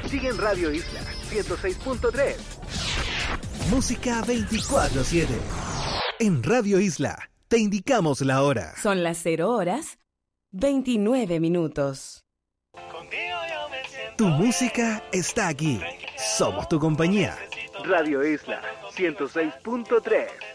Sigue en Radio Isla 106.3. Música 24/7. En Radio Isla te indicamos la hora. Son las 0:29. Tu música está aquí. Somos tu compañía. Radio Isla 106.3.